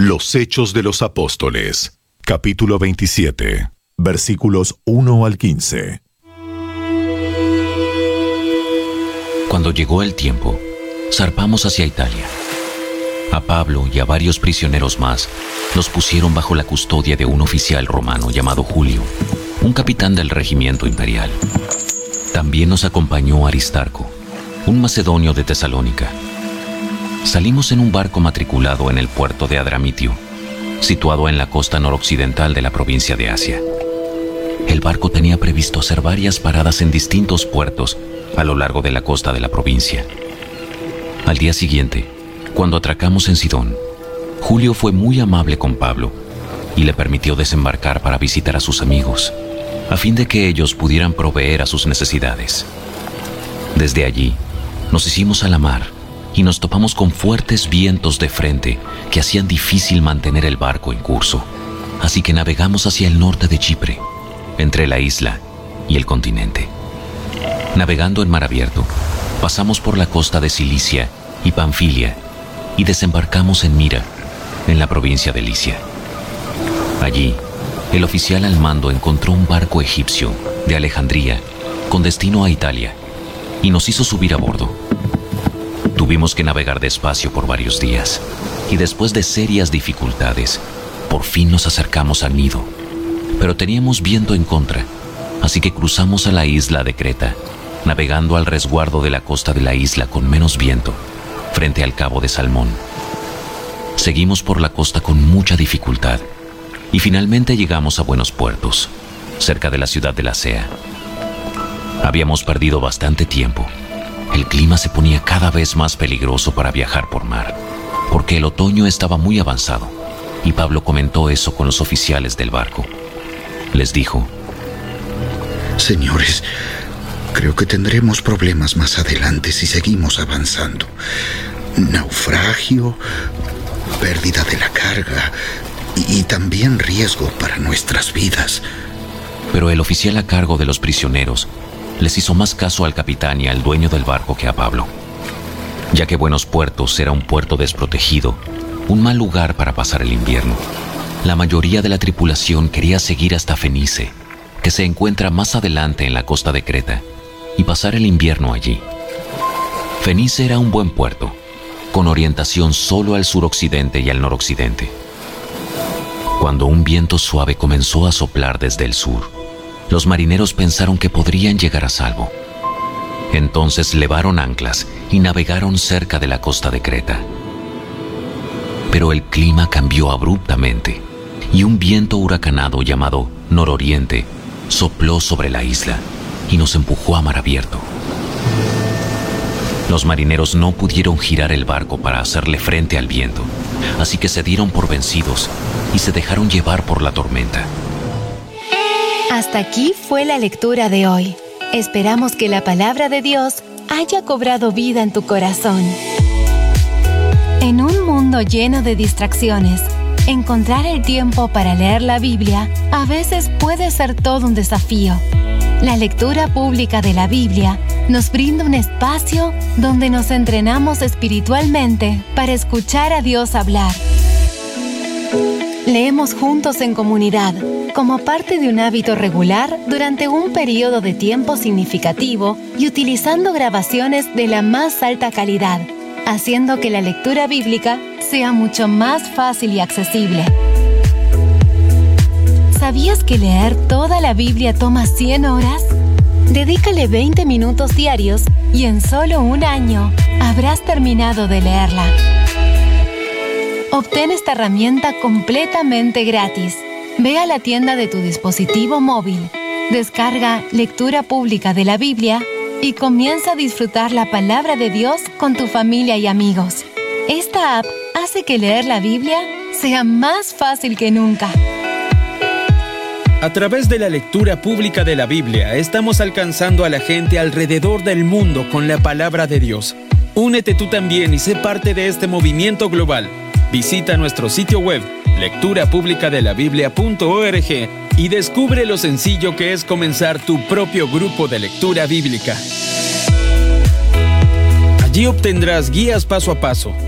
Los Hechos de los Apóstoles, capítulo 27, versículos 1 al 15. Cuando llegó el tiempo, zarpamos hacia Italia. A Pablo y a varios prisioneros más los pusieron bajo la custodia de un oficial romano llamado Julio, un capitán del regimiento imperial. También nos acompañó Aristarco, un macedonio de Tesalónica. Salimos en un barco matriculado en el puerto de Adramitio, situado en la costa noroccidental de la provincia de Asia. El barco tenía previsto hacer varias paradas en distintos puertos a lo largo de la costa de la provincia. Al día siguiente, cuando atracamos en Sidón, Julio fue muy amable con Pablo y le permitió desembarcar para visitar a sus amigos, a fin de que ellos pudieran proveer a sus necesidades. Desde allí, nos hicimos a la mar y nos topamos con fuertes vientos de frente que hacían difícil mantener el barco en curso. Así que navegamos hacia el norte de Chipre, entre la isla y el continente. Navegando en mar abierto, pasamos por la costa de Cilicia y Panfilia y desembarcamos en Mira, en la provincia de Licia. Allí, el oficial al mando encontró un barco egipcio de Alejandría con destino a Italia y nos hizo subir a bordo. Tuvimos que navegar despacio por varios días y después de serias dificultades, por fin nos acercamos al Nido. Pero teníamos viento en contra, así que cruzamos a la isla de Creta, navegando al resguardo de la costa de la isla con menos viento, frente al cabo de Salmón. Seguimos por la costa con mucha dificultad y finalmente llegamos a buenos puertos, cerca de la ciudad de Lasea. Habíamos perdido bastante tiempo. El clima se ponía cada vez más peligroso para viajar por mar, porque el otoño estaba muy avanzado, y Pablo comentó eso con los oficiales del barco. Les dijo: Señores, creo que tendremos problemas más adelante si seguimos avanzando. Naufragio, pérdida de la carga y también riesgo para nuestras vidas. Pero el oficial a cargo de los prisioneros les hizo más caso al capitán y al dueño del barco que a Pablo, ya que Buenos Puertos era un puerto desprotegido, un mal lugar para pasar el invierno. La mayoría de la tripulación quería seguir hasta Fenice, que se encuentra más adelante en la costa de Creta, y pasar el invierno allí. Fenice era un buen puerto, con orientación solo al suroccidente y al noroccidente. Cuando un viento suave comenzó a soplar desde el sur, los marineros pensaron que podrían llegar a salvo. Entonces levaron anclas y navegaron cerca de la costa de Creta. Pero el clima cambió abruptamente y un viento huracanado llamado nororiente sopló sobre la isla y nos empujó a mar abierto. Los marineros no pudieron girar el barco para hacerle frente al viento, así que se dieron por vencidos y se dejaron llevar por la tormenta. Hasta aquí fue la lectura de hoy. Esperamos que la palabra de Dios haya cobrado vida en tu corazón. En un mundo lleno de distracciones, encontrar el tiempo para leer la Biblia a veces puede ser todo un desafío. La lectura pública de la Biblia nos brinda un espacio donde nos entrenamos espiritualmente para escuchar a Dios hablar. Leemos juntos en comunidad, como parte de un hábito regular durante un periodo de tiempo significativo y utilizando grabaciones de la más alta calidad, haciendo que la lectura bíblica sea mucho más fácil y accesible. ¿Sabías que leer toda la Biblia toma 100 horas? Dedícale 20 minutos diarios y en solo un año habrás terminado de leerla. Obtén esta herramienta completamente gratis. Ve a la tienda de tu dispositivo móvil, descarga Lectura Pública de la Biblia y comienza a disfrutar la palabra de Dios con tu familia y amigos. Esta app hace que leer la Biblia sea más fácil que nunca. A través de la lectura pública de la Biblia, estamos alcanzando a la gente alrededor del mundo con la palabra de Dios. Únete tú también y sé parte de este movimiento global. Visita nuestro sitio web, lecturapublicadelabiblia.org, y descubre lo sencillo que es comenzar tu propio grupo de lectura bíblica. Allí obtendrás guías paso a paso,